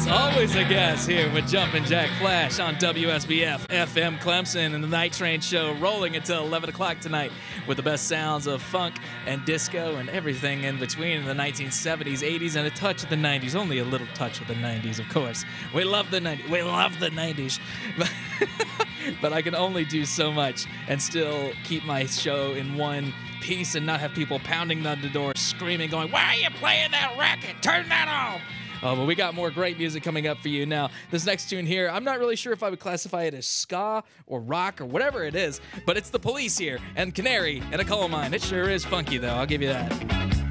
Always a guest here with Jumpin' Jack Flash on WSBF FM Clemson and the Night Train Show rolling until 11 o'clock tonight with the best sounds of funk and disco and everything in between in the 1970s, 80s, and a touch of the 90s. Only a little touch of the 90s, of course. We love the 90s. We love the 90s. But I can only do so much and still keep my show in one piece and not have people pounding on the door, screaming, going, "Why are you playing that record? Turn that off!" Oh, but we got more great music coming up for you. Now, this next tune here, I'm not really sure if I would classify it as ska or rock or whatever it is, but it's The Police here, and Canary and a Coal Mine. It sure is funky, though. I'll give you that.